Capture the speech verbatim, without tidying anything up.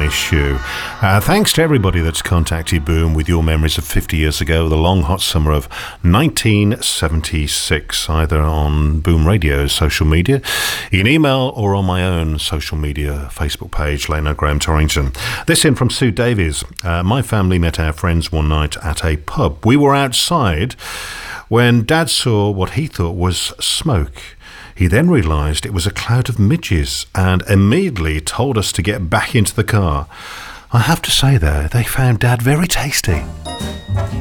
miss you. Uh, thanks to everybody that's contacted Boom with your memories of fifty years ago, the long hot summer of nineteen seventy-six, either on Boom Radio's social media, in email, or on my own social media Facebook page, Leno Graham Torrington. This in from Sue Davies. Uh, my family met our friends one night at a pub. We were outside when Dad saw what he thought was smoke. He then realised it was a cloud of midges and immediately told us to get back into the car. I have to say, though, they found Dad very tasty.